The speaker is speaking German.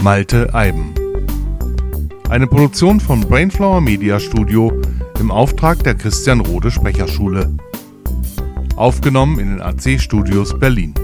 Malte Eiben. Eine Produktion von Brainflower Media Studio im Auftrag der Christian Rode Sprecherschule. Aufgenommen in den AC Studios Berlin.